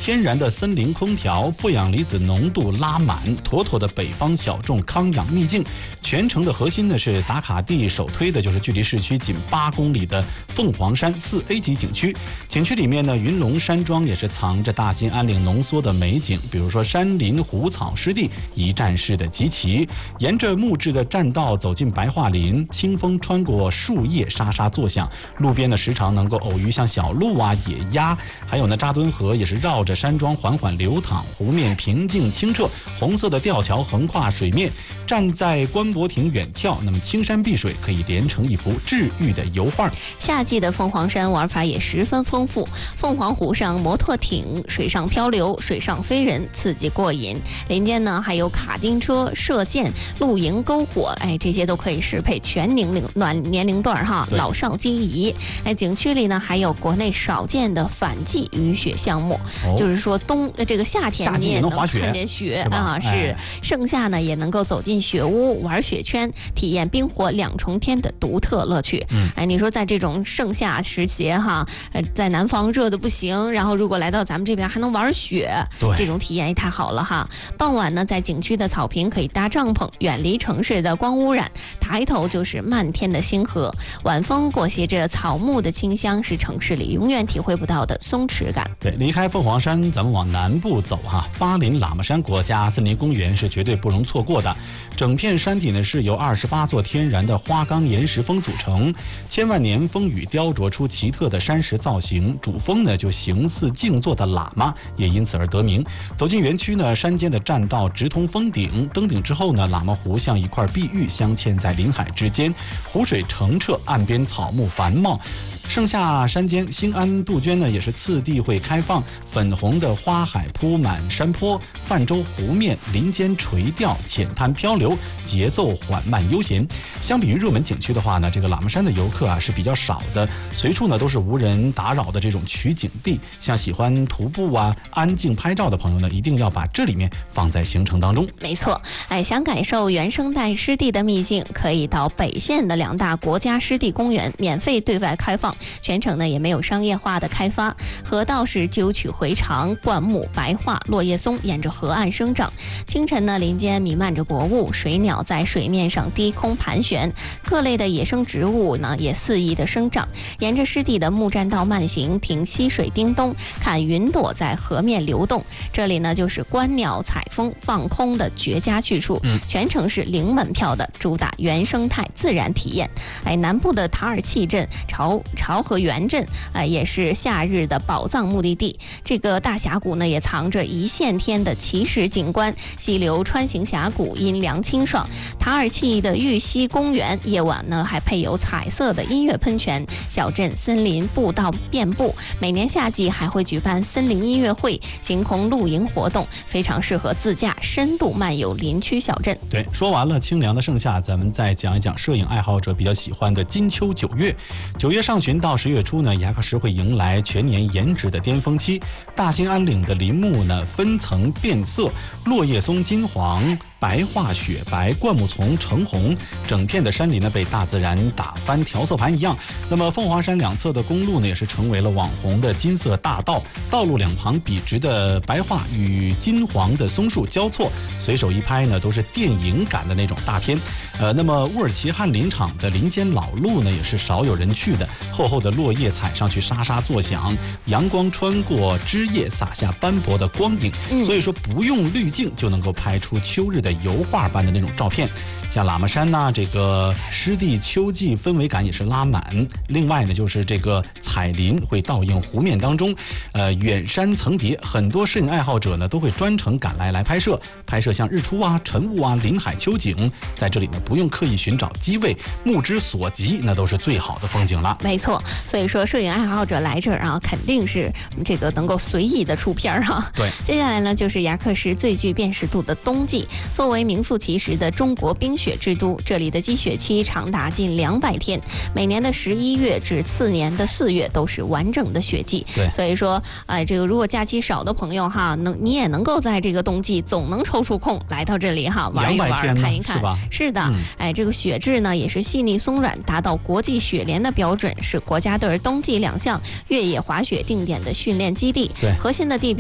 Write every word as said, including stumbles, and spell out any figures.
天然的森林空调，负氧离子浓度拉满，妥妥的北方小众康养秘境。全程的核心呢是打卡地首推的就是距离市区仅八公里的凤凰山四 A 级景区。景区里面呢，云龙山庄也是藏着大兴安岭浓缩的美景，比如说山林湖草湿地一站式的集齐，沿着木质的栈道走进白桦林，清风穿过树叶沙沙作响，路边呢时常能够偶遇像小鹿啊、野鸭，还有呢扎墩河也是绕着山庄缓缓流淌，湖面平静清澈，红色的吊桥横跨水面，站在观博亭远眺，那么青山碧水可以连成一幅治愈的油画。 夏季的凤凰山玩法也十分丰富，凤凰湖上摩托艇水上漂流，水上飞人刺激过瘾，林间呢还有卡丁车、射箭、露营、篝火，哎，这些都可以适配全年龄暖年龄段哈，老少皆宜。哎，景区里呢还有国内少见的反季雨雪项目，哦、就是说冬这个夏天你也能看见雪啊，是、哎、盛夏呢也能够走进雪屋玩雪圈，体验冰火两重天的独特乐趣。嗯，哎，你说在这种盛夏时节哈，呃，在南方热的不行，然后如果来到咱们这边还能玩雪，这种体验也太好了哈。傍晚呢，在景区的草坪可以搭帐篷，远离城市的光污染，抬头就是漫天的星河，晚风裹挟着草木的清香，是城市里永远体会不到的松弛感。 对，离开凤凰山，咱们往南部走哈，巴林喇嘛山国家森林公园是绝对不容错过的。整片山体呢是由二十八座天然的花岗岩石峰组成，千万年风雨雕琢出奇特的山石造型，主峰呢就形似静坐的喇嘛，也因此而得名。走进园区呢，山间的栈道直通峰顶，登顶之后呢，喇嘛湖像一块碧玉镶嵌在林海之间，湖水澄澈，岸边草木繁茂。盛夏山间，兴安杜鹃呢也是次第会开放，粉红的花海铺满山坡，泛舟湖面，林间垂钓，浅滩漂流，节奏缓慢悠闲。相比于热门景区的话呢，这个喇嘛山的游客啊是比较少的，随处呢都是无人打扰的这种取景地。像喜欢徒步啊、安静拍照的朋友呢，一定要把这里面放在行程当中。 没错，哎，想感受原生态湿地的秘境，可以到北县的两大国家湿地公园，免费对外开放。全程呢也没有商业化的开发，河道是九曲回肠，灌木、白桦、落叶松沿着河岸生长。清晨呢，林间弥漫着薄雾，水鸟在水面上低空盘旋，各类的野生植物呢也肆意的生长。沿着湿地的木栈道慢行，听溪水叮咚，看云朵在河面流动。这里呢就是观鸟采风放空的绝佳去处，嗯、全程是零门票的，主打原生态自然体验。哎，南部的塔尔契镇、潮潮和原镇啊、呃，也是夏日的宝藏目的地。这个大峡谷呢，也藏着一线天的奇石景观，溪流穿行峡谷，阴凉清爽。塔尔契的玉溪公园夜晚呢，还配有彩色的音乐喷泉，小镇森林步道遍布。每年夏季还会举办森林音乐会、星空露营活动，非常适合自驾深度漫游林区小镇。 对，说完了清凉的盛夏，咱们再讲一讲摄影爱好者比较喜欢的金秋九月。九月上旬到十月初呢，牙克石会迎来全年颜值的巅峰期。大兴安岭的林木呢，分层变色，落叶松金黄，白桦雪白，灌木丛橙红，整片的山林呢被大自然打翻调色盘一样。那么凤凰山两侧的公路呢，也是成为了网红的金色大道，道路两旁笔直的白桦与金黄的松树交错，随手一拍呢都是电影感的那种大片。呃，那么乌尔齐汉林场的林间老路呢，也是少有人去的，厚厚的落叶踩上去沙沙作响，阳光穿过枝叶洒下斑驳的光影，嗯、所以说不用滤镜就能够拍出秋日的油画般的那种照片。像喇嘛山呐、啊，这个湿地秋季氛围感也是拉满。另外呢，就是这个彩林会倒映湖面当中，呃，远山层叠，很多摄影爱好者呢都会专程赶来来拍摄，拍摄像日出啊、晨雾啊、林海秋景，在这里呢不用刻意寻找机位，目之所及，那都是最好的风景了。 没错，所以说摄影爱好者来这儿啊，肯定是这个能够随意的出片哈、啊。 对， 接下来呢就是牙克石最具辨识度的冬季，作为名副其实的中国冰雪之都，这里的积雪期长达近两百天，每年的十一月至次年的四月都是完整的雪季。 对， 所以说，哎、呃，这个如果假期少的朋友哈，能你也能够在这个冬季总能抽出空来到这里哈，玩一玩，看一看。 是吧？ 是的，嗯、哎，这个雪质呢也是细腻松软，达到国际雪联的标准，是国家队冬季两项越野滑雪定点的训练基地。 对， 核心的地